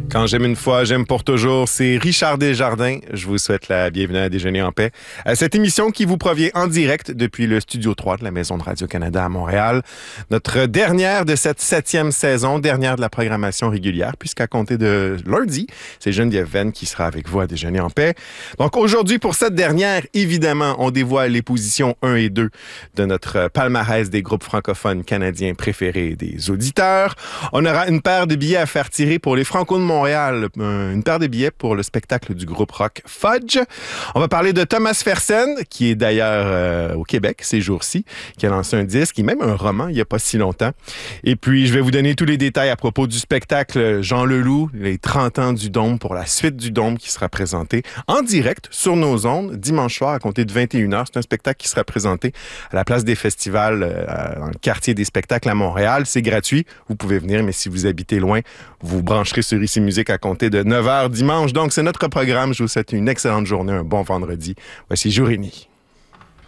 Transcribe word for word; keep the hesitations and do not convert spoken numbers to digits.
Quand j'aime une fois, j'aime pour toujours. C'est Richard Desjardins. Je vous souhaite la bienvenue à Déjeuner en paix. À cette émission qui vous provient en direct depuis le Studio trois de la Maison de Radio-Canada à Montréal. Notre dernière de cette septième saison, dernière de la programmation régulière, puisqu'à compter de lundi, c'est Geneviève Venn qui sera avec vous à Déjeuner en paix. Donc aujourd'hui, pour cette dernière, évidemment, on dévoile les positions un et deux de notre palmarès des groupes francophones canadiens préférés des auditeurs. On aura une paire de billets à faire tirer pour les Franco de Montréal. Montréal, une paire de billets pour le spectacle du groupe rock Fudge. On va parler de Thomas Fersen, qui est d'ailleurs euh, au Québec ces jours-ci, qui a lancé un disque et même un roman il n'y a pas si longtemps. Et puis, je vais vous donner tous les détails à propos du spectacle Jean Leloup, les trente ans du Dôme, pour la suite du Dôme qui sera présenté en direct sur nos ondes dimanche soir à compter de vingt et une heures. C'est un spectacle qui sera présenté à la place des festivals euh, dans le quartier des spectacles à Montréal. C'est gratuit. Vous pouvez venir, mais si vous habitez loin, vous brancherez sur Ici Musique à compter de neuf heures dimanche. Donc, c'est notre programme. Je vous souhaite une excellente journée, un bon vendredi. Voici Jour et Nuit.